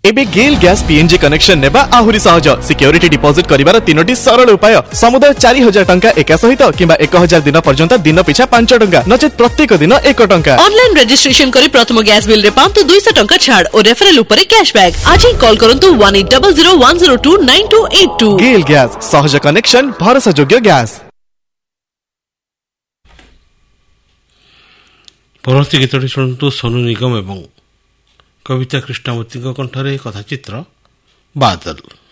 एबे गेल gas PNG connection नेबा आहुरी सहज सिक्योरिटी डिपॉजिट करिवार 3टी सरल उपाय समुदाय 4000 टंका एका सहित किंबा 1000 दिन पर्यंत दिन पिछा 5 टंका नचेत प्रत्येक दिन 1 टंका ऑनलाइन रजिस्ट्रेशन करी प्रथम गैस बिल रे पांतु 200 टंका छाड़ और रेफरल ऊपर कैशबैक आज ही कॉल करंतु 180010298282 गेल गैस सहज कनेक्शन भरोसा योग्य गैस। परवर्ती गीतटी शुणु सोनू निगम एवं कविता कृष्णमूर्ति कंठरे कथाचित्र बादल।